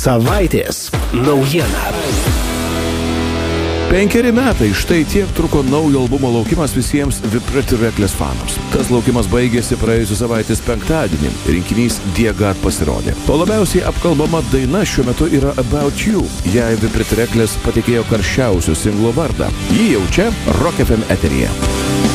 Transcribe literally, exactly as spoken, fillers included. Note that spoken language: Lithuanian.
Savaitės naujiena. Penkeri metai, štai tiek truko naujo albumo laukimas visiems The Pretty Reckless fanams. Tas laukimas baigėsi praėjusios savaitės penktadienį. Rinkinys Dear God pasirodė. O labiausiai apkalbama daina šiuo metu yra About You. Jai The Pretty Reckless patikėjo karščiausių singlo vardą. Jį jau čia Rock F M eteryje.